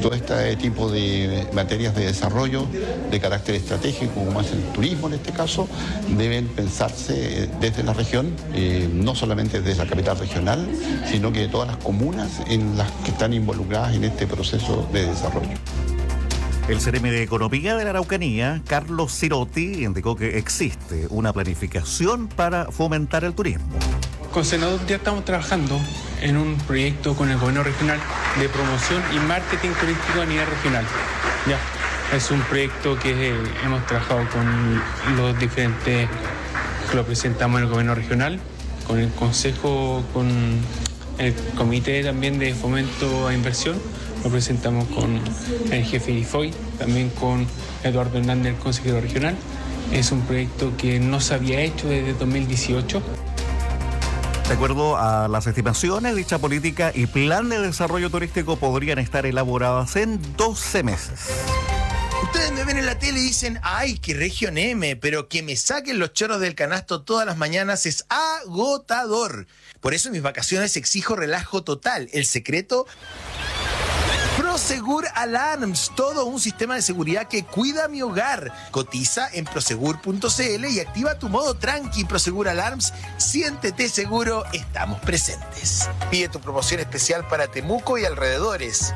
todo este tipo de materias de desarrollo de carácter estratégico, como es el turismo en este caso, deben pensarse desde la región, no solamente desde la capital regional, sino que de todas las comunas en las que están involucradas en este proceso de desarrollo. El Ceremi de Economía de la Araucanía, Carlos Cirotti, indicó que existe una planificación para fomentar el turismo. Con Senador ya estamos trabajando en un proyecto con el gobierno regional de promoción y marketing turístico a nivel regional. Ya, es un proyecto que hemos trabajado con los diferentes, que lo presentamos en el gobierno regional, con el consejo, con el comité también de fomento a inversión. Lo presentamos con el jefe de IFOI, también con Eduardo Hernández, el consejero regional. Es un proyecto que no se había hecho desde 2018. De acuerdo a las estimaciones, dicha política y plan de desarrollo turístico podrían estar elaboradas en 12 meses. Ustedes me ven en la tele y dicen, ¡ay, qué región M! Pero que me saquen los choros del canasto todas las mañanas es agotador. Por eso en mis vacaciones exijo relajo total. El secreto... Prosegur Alarms, todo un sistema de seguridad que cuida mi hogar. Cotiza en prosegur.cl y activa tu modo tranqui. Prosegur Alarms, siéntete seguro, estamos presentes. Pide tu promoción especial para Temuco y alrededores.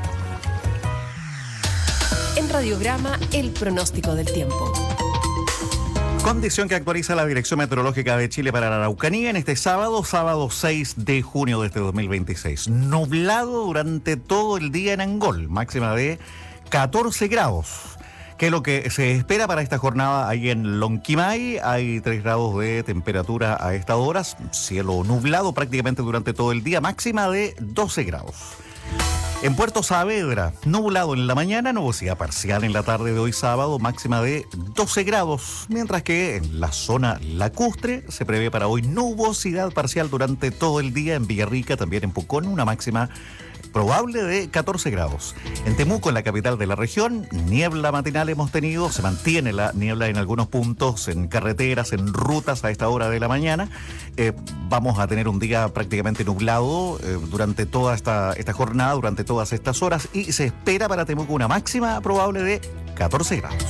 En Radiograma, el pronóstico del tiempo. Condición que actualiza la Dirección Meteorológica de Chile para la Araucanía en este sábado 6 de junio de este 2026. Nublado durante todo el día en Angol, máxima de 14 grados. Que es lo que se espera para esta jornada ahí en Lonquimay. Hay 3 grados de temperatura a estas horas, cielo nublado prácticamente durante todo el día, máxima de 12 grados. En Puerto Saavedra, nublado en la mañana, nubosidad parcial en la tarde de hoy sábado, máxima de 12 grados, mientras que en la zona lacustre se prevé para hoy nubosidad parcial durante todo el día, en Villarrica, también en Pucón, una máxima probable de 14 grados. En Temuco, en la capital de la región, niebla matinal hemos tenido, se mantiene la niebla en algunos puntos, en carreteras, en rutas a esta hora de la mañana. Vamos a tener un día prácticamente nublado durante toda esta jornada, durante todas estas horas, y se espera para Temuco una máxima probable de 14 grados.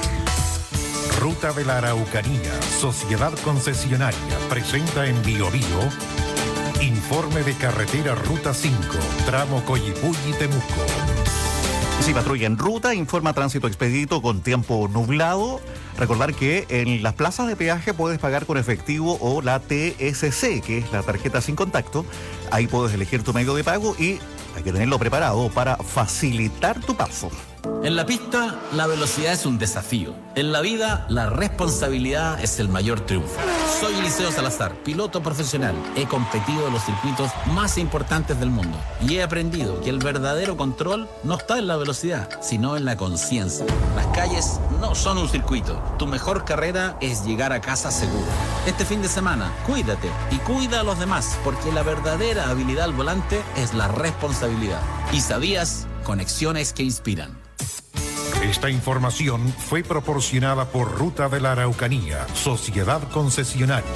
Ruta de la Araucanía, Sociedad Concesionaria, presenta en Bio Bio informe de carretera Ruta 5, tramo Coyipulli-Temuco. Sí, patrulla en ruta, informa tránsito expedito con tiempo nublado. Recordar que en las plazas de peaje puedes pagar con efectivo o la TSC, que es la tarjeta sin contacto. Ahí puedes elegir tu medio de pago y hay que tenerlo preparado para facilitar tu paso. En la pista, la velocidad es un desafío. En la vida, la responsabilidad es el mayor triunfo. Soy Eliseo Salazar, piloto profesional. He competido en los circuitos más importantes del mundo y he aprendido que el verdadero control no está en la velocidad, sino en la conciencia. Las calles no son un circuito. Tu mejor carrera es llegar a casa seguro. Este fin de semana, cuídate y cuida a los demás, porque la verdadera habilidad al volante es la responsabilidad. ¿Y sabías? Conexiones que inspiran. Esta información fue proporcionada por Ruta de la Araucanía, Sociedad Concesionaria.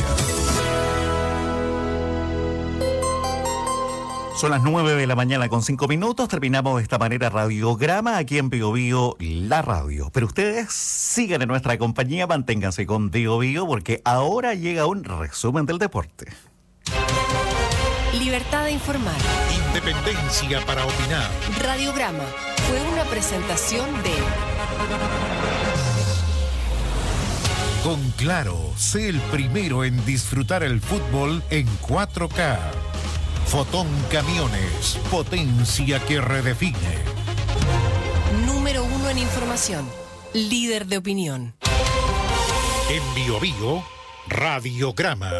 Son las 9 de la mañana con 5 minutos. Terminamos de esta manera Radiograma aquí en Bio Bio, la radio. Pero ustedes sigan en nuestra compañía, manténganse con Bio Bio, porque ahora llega un resumen del deporte. Libertad de informar. Independencia para opinar. Radiograma fue una presentación de... Con Claro, sé el primero en disfrutar el fútbol en 4K. Fotón Camiones, potencia que redefine. Número 1 en información, líder de opinión. En Bio Bio, Radiograma.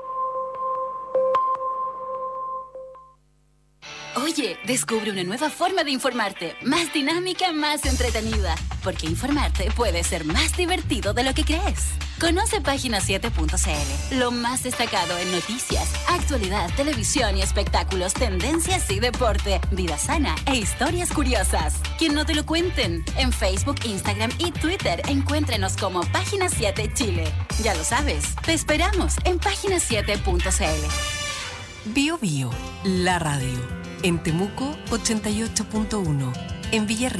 Oye, descubre una nueva forma de informarte, más dinámica, más entretenida, porque informarte puede ser más divertido de lo que crees. Conoce Página7.cl, lo más destacado en noticias, actualidad, televisión y espectáculos, tendencias y deporte, vida sana e historias curiosas. Que no te lo cuenten. En Facebook, Instagram y Twitter, encuéntrenos como Página 7 Chile. Ya lo sabes, te esperamos en Página7.cl. Bio Bio, la radio. En Temuco 88.1, en Villarrica